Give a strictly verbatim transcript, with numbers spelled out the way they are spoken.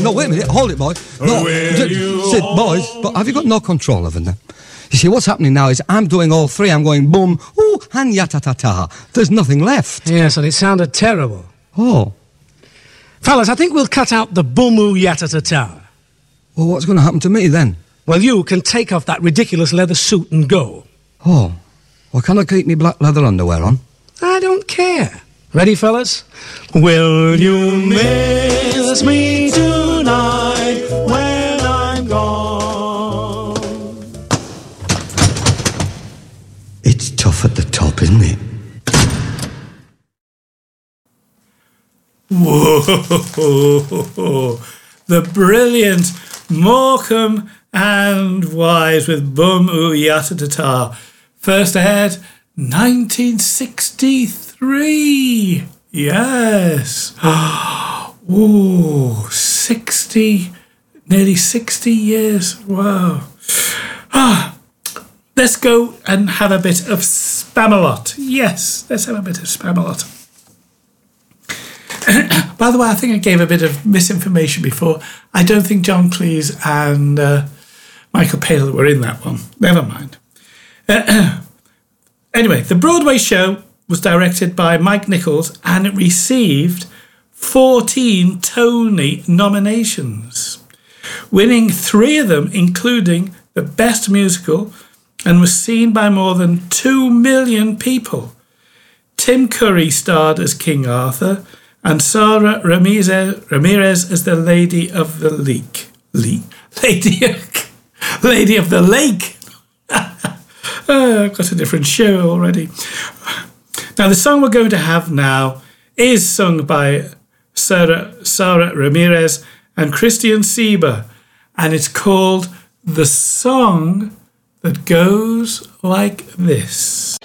No, wait a minute, hold it, boys. No, d- Sid, boys, but have you got no control over them? You see, what's happening now is I'm doing all three. I'm going boom, ooh, and yata-ta-ta. There's nothing left. Yes, and it sounded terrible. Oh. Fellas, I think we'll cut out the boom-oo yata-ta-ta. Well, what's going to happen to me then? Well, you can take off that ridiculous leather suit and go. Oh. Well, can I keep me black leather underwear on? I don't care. Ready, fellas? Will you miss me tonight when I'm gone? It's tough at the top, isn't it? Whoa! The brilliant Morecambe and Wise with Bum Oo Yatta Ta. First aired nineteen sixty-three. Yes. Oh, sixty, nearly sixty years. Wow. Ah, let's go and have a bit of Spamalot. Yes, let's have a bit of Spamalot. By the way, I think I gave a bit of misinformation before. I don't think John Cleese and uh, Michael Palin were in that one. Never mind. Uh, anyway, the Broadway show was directed by Mike Nichols and it received fourteen Tony nominations, winning three of them, including the Best Musical, and was seen by more than two million people. Tim Curry starred as King Arthur, and Sarah Ramirez, Ramirez as the Lady of the Lake. Le- Lady, Lady of the Lake. oh, I've got a different show already. Now, the song we're going to have now is sung by Sarah, Sarah Ramirez and Christian Sieber, and it's called The Song That Goes Like This.